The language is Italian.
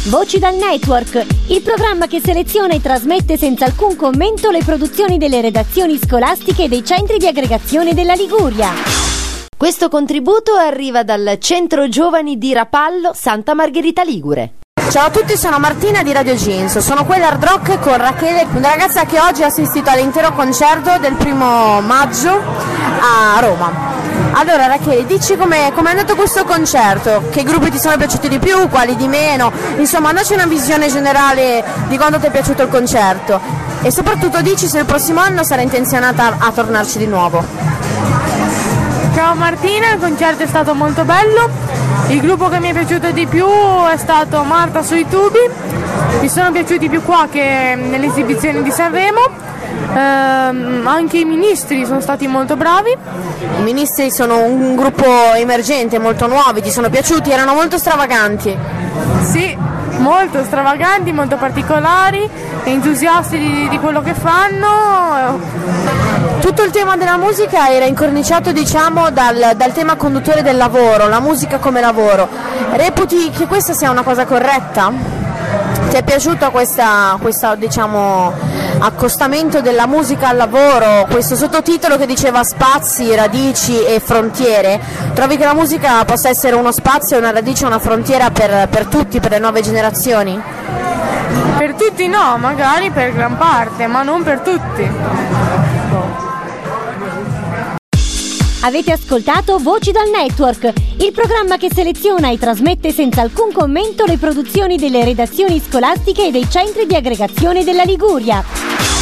Voci dal Network, il programma che seleziona e trasmette senza alcun commento le produzioni delle redazioni scolastiche e dei centri di aggregazione della Liguria. Questo contributo arriva dal Centro Giovani di Rapallo, Santa Margherita Ligure. Ciao a tutti, sono Martina di Radio Jeans, sono qui all'Hard Rock con Rachele, una ragazza che oggi ha assistito all'intero concerto del 1° maggio a Roma. Allora Rachele, dici com'è andato questo concerto, che gruppi ti sono piaciuti di più, quali di meno, insomma dacci una visione generale di quanto ti è piaciuto il concerto e soprattutto dici se il prossimo anno sarà intenzionata a tornarci di nuovo. Ciao Martina, il concerto è stato molto bello, il gruppo che mi è piaciuto di più è stato Marta sui tubi, mi sono piaciuti più qua che nelle esibizioni di Sanremo. Anche i Ministri sono stati molto bravi. I Ministri sono un gruppo emergente, molto nuovi, ti sono piaciuti? Erano molto stravaganti. Sì, molto stravaganti, molto particolari, entusiasti di quello che fanno. Tutto il tema della musica era incorniciato, diciamo, dal tema conduttore del lavoro, la musica come lavoro. Reputi che questa sia una cosa corretta? Ti è piaciuto questa diciamo, accostamento della musica al lavoro, questo sottotitolo che diceva spazi, radici e frontiere? Trovi che la musica possa essere uno spazio, una radice, una frontiera per tutti, per le nuove generazioni? Per tutti no, magari per gran parte, ma non per tutti. Avete ascoltato Voci dal Network, il programma che seleziona e trasmette senza alcun commento le produzioni delle redazioni scolastiche e dei centri di aggregazione della Liguria.